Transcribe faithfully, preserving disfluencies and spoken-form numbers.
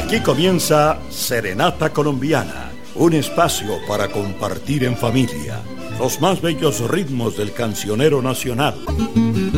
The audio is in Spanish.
Aquí comienza Serenata Colombiana, un espacio para compartir en familia los más bellos ritmos del cancionero nacional.